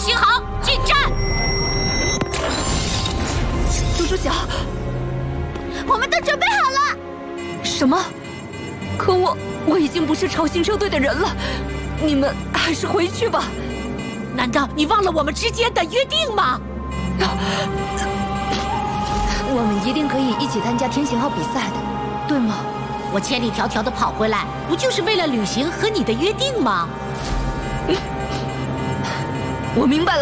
行好，进战！ 猪猪小， 我们都准备好了。 什么？可我已经不是潮行车队的人了，你们还是回去吧。 难道你忘了我们之间的约定吗？ 我们一定可以一起参加天行号比赛的，对吗？ 我千里迢迢的跑回来，不就是为了履行和你的约定吗？ 我明白了。